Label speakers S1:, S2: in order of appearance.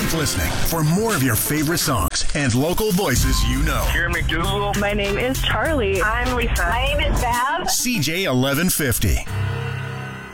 S1: Keep listening for more of your favorite songs and local voices you know.
S2: Here, McDougal.
S3: My name is Charlie.
S4: I'm Lisa.
S5: My name is Bev.
S1: CJ 1150.